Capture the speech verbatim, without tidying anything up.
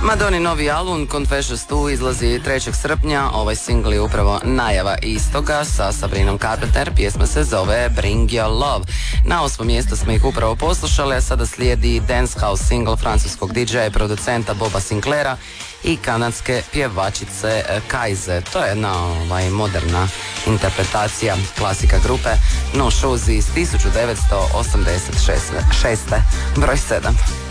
Madoni novi album Confessions dva izlazi trećeg srpnja. Ovaj singl je upravo najava istoga sa Sabrinom Carpenter. Pjesma se zove Bring Your Love. Na osmom mjestu smo ih upravo poslušali, a sada slijedi Dance House single francuskog D J-a i producenta Boba Sinclaira i kanadske pjevačice Kaize. To je jedna ovaj, moderna interpretacija klasika grupe No Shoes iz tisuću devetsto osamdeset šeste. broj sedam.